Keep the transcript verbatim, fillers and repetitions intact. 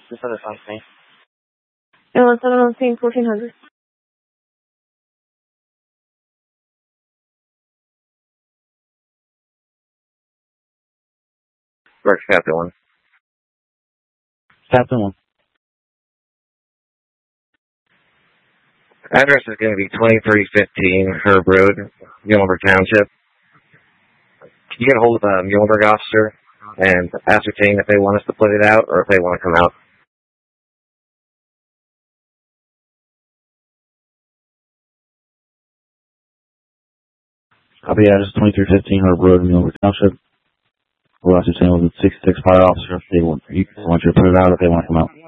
This other phone's me. And one seven one scene, fourteen hundred. Works, Captain one. Captain one. Address is going to be twenty-three fifteen Herb Road, Muhlenberg Township. Can you get a hold of a Muhlenberg officer and ascertain if they want us to put it out or if they want to come out? Copy address twenty-three fifteen Herb Road, Muhlenberg Township. We'll ascertain with the sixty-six fire officer if they want, you want you to put it out or if they want to come out.